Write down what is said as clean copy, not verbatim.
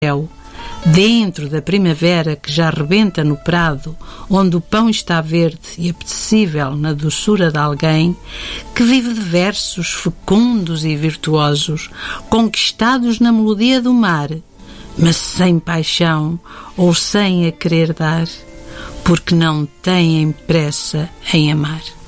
céu, dentro da primavera que já rebenta no prado, onde o pão está verde e apetecível na doçura de alguém, que vive de versos fecundos e virtuosos, conquistados na melodia do mar, mas sem paixão ou sem a querer dar, porque não têm pressa em amar.